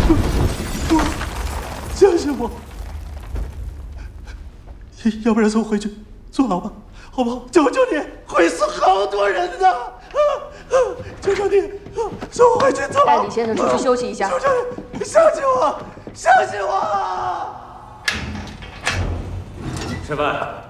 相信我，要不然送我回去坐牢吧，好不好？求求你，会死好多人的，求求你，送我回去坐牢。 带李先生出去休息一下。 求求你，相信我，相信我。 审问，